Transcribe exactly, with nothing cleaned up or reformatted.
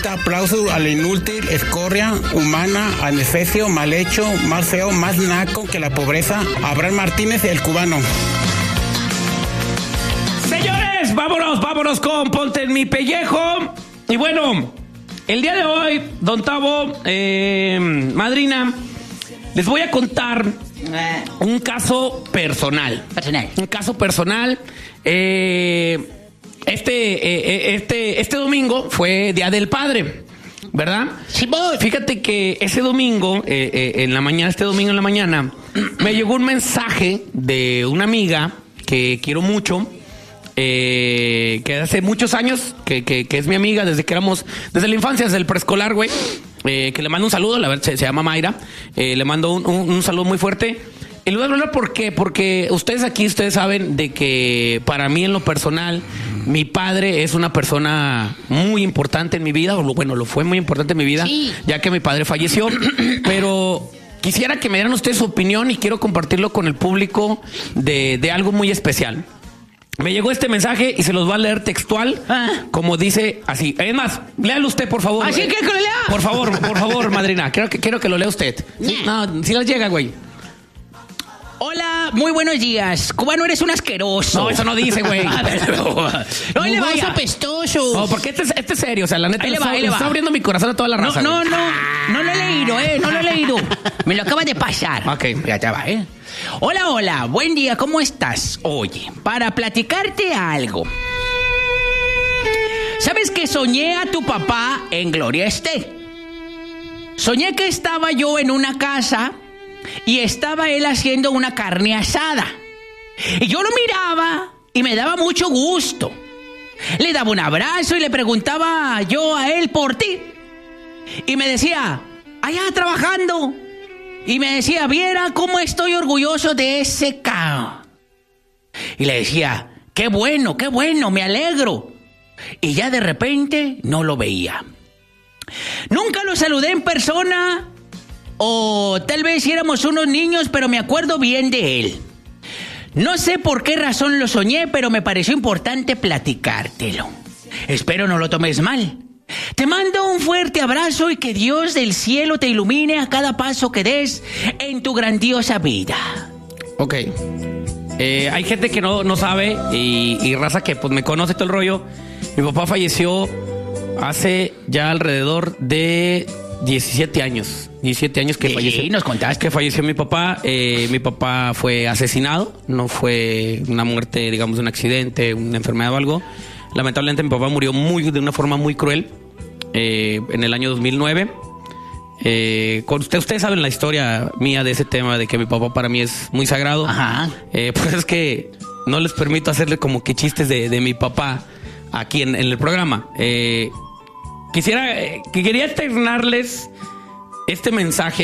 Aplauso al inútil, escoria, humana, anestesio, mal hecho, más feo, más naco que la pobreza. Abraham Martínez, el cubano. Señores, vámonos, vámonos con Ponte en mi pellejo. Y bueno, el día de hoy, Don Tavo, eh, madrina, les voy a contar un caso personal. Personal. Un caso personal. Eh... Este, eh, este, este domingo fue Día del Padre, ¿verdad? Sí, voy. Fíjate que ese domingo, eh, eh, en la mañana, este domingo en la mañana, me llegó un mensaje de una amiga que quiero mucho, eh, que hace muchos años, que, que, que es mi amiga desde que éramos, desde la infancia, desde el preescolar, güey, eh, que le mando un saludo, la verdad se, se llama Mayra, eh, le mando un, un, un saludo muy fuerte. Y le voy a hablar por qué, porque ustedes aquí, ustedes saben de que para mí en lo personal, mi padre es una persona muy importante en mi vida, o lo, bueno, lo fue muy importante en mi vida, sí, ya que mi padre falleció, pero quisiera que me dieran ustedes su opinión y quiero compartirlo con el público de, de algo muy especial. Me llegó este mensaje y se los voy a leer textual, ah. como dice así. Es más, léalo usted, por favor. ¿Así que lo lea? Por favor, por favor, madrina, quiero que, quiero que lo lea usted. ¿Sí? No, si les llega, güey. Hola, muy buenos días. Cubano, eres un asqueroso. No, eso no dice, güey. No, le vaya. apestoso. No, porque este es, este es serio. O sea, la neta, ahí le está, va, ahí le va. está abriendo mi corazón a toda la raza. No, no, no. No lo he leído, eh. No lo he leído. Me lo acabas de pasar. Ok. Ya te va, eh. Hola, hola. Buen día. ¿Cómo estás? Oye, para platicarte algo. ¿Sabes que soñé a tu papá en Gloria esté? Soñé que estaba yo en una casa y estaba él haciendo una carne asada. Y yo lo miraba y me daba mucho gusto. Le daba un abrazo y le preguntaba yo a él por ti. Y me decía, allá trabajando. Y me decía, viera cómo estoy orgulloso de ese ca. Y le decía, qué bueno, qué bueno, me alegro. Y ya de repente no lo veía. Nunca lo saludé en persona. O tal vez éramos unos niños, pero me acuerdo bien de él. No sé por qué razón lo soñé, pero me pareció importante platicártelo. Espero no lo tomes mal. Te mando un fuerte abrazo y que Dios del cielo te ilumine a cada paso que des en tu grandiosa vida. Ok. Eh, hay gente que no, no sabe y, y raza que pues me conoce todo el rollo. Mi papá falleció hace ya alrededor de diecisiete años. diecisiete años que sí, falleció. Sí, nos contaste. Que falleció mi papá. Eh, mi papá fue asesinado. No fue una muerte, digamos, de un accidente, una enfermedad o algo. Lamentablemente mi papá murió muy, de una forma muy cruel. Eh, en el año dos mil nueve. Eh, con usted, ustedes saben la historia mía de ese tema, de que mi papá para mí es muy sagrado. Ajá. Eh, pues es que no les permito hacerle como que chistes de, de mi papá aquí en, en el programa. Eh, quisiera, eh, que quería externarles este mensaje